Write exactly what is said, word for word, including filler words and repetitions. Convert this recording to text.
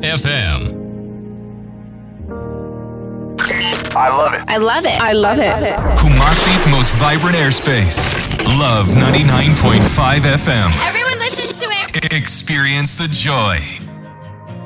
F M. I love it. I love it. I love it. Kumasi's most vibrant airspace. Love ninety-nine point five F M. Everyone listens to it. Experience the joy.